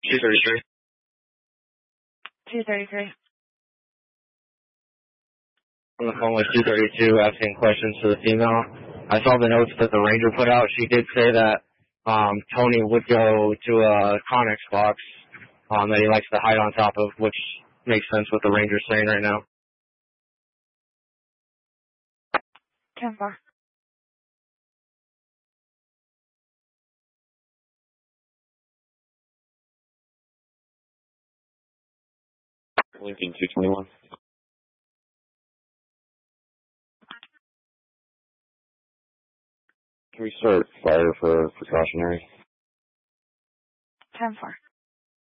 233. 233. On the phone with 232 asking questions to the female. I saw the notes that the ranger put out. She did say that Tony would go to a Connex box that he likes to hide on top of, which makes sense what the ranger's saying right now. 10-4. Lincoln 221. Can we start fire for precautionary? 10-4.